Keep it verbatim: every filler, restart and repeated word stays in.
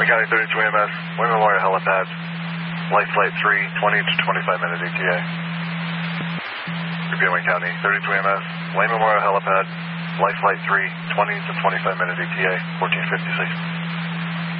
County thirty-two E M S, Wayne Memorial Helipad, Life Flight three, twenty to twenty-five minute E T A. Repeat, Wayne County thirty-two E M S, Wayne Memorial Helipad, Life Flight three, twenty to twenty-five minute E T A, fourteen fifty-six.